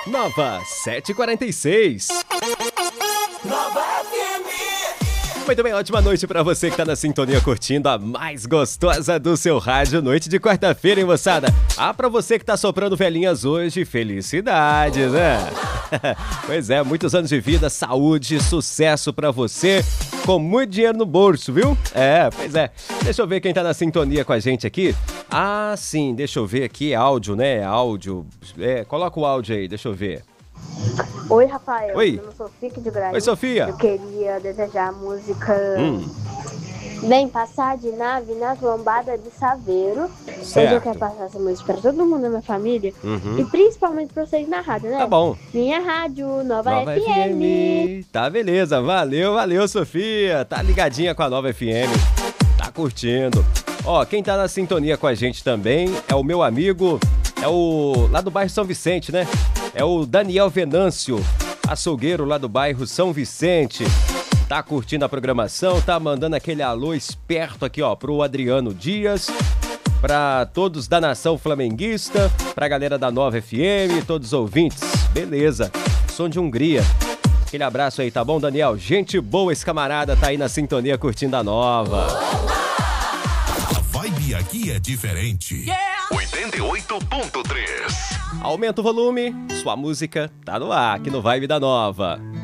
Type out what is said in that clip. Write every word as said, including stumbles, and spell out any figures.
Nova sete e quarenta e seis. Nova F M. Muito bem, ótima noite pra você que tá na sintonia curtindo a mais gostosa do seu rádio. Noite de quarta-feira, hein, moçada? Ah, pra você que tá soprando velhinhas hoje, felicidades, né? Pois é, muitos anos de vida, saúde, sucesso pra você, com muito dinheiro no bolso, viu? É, pois é. Deixa eu ver quem tá na sintonia com a gente aqui. Ah, sim, deixa eu ver aqui, áudio, né? Áudio. É, coloca o áudio aí, deixa eu ver. Oi, Rafael. Oi. Eu sou Sofia de Graça. Oi, Sofia. Eu queria desejar a música Hum. Vem Passar de Nave nas Lombadas de Saveiro. Certo. Hoje eu quero passar essa música para todo mundo da minha família. Uhum. E principalmente para vocês na rádio, né? Tá bom. Minha rádio, Nova, Nova F M. F M. Tá, beleza. Valeu, valeu, Sofia. Tá ligadinha com a Nova F M. Tá curtindo. Ó, quem tá na sintonia com a gente também é o meu amigo, é o lá do bairro São Vicente, né? É o Daniel Venâncio, açougueiro lá do bairro São Vicente. Tá curtindo a programação, tá mandando aquele alô esperto aqui, ó, pro Adriano Dias, pra todos da nação flamenguista, pra galera da Nova F M, todos os ouvintes. Beleza, som de Hungria. Aquele abraço aí, tá bom, Daniel? Gente boa, esse camarada tá aí na sintonia curtindo a Nova. A vibe aqui é diferente. Yeah. oitenta e oito ponto três. Aumenta o volume, sua música tá no ar, aqui no Vibe da Nova.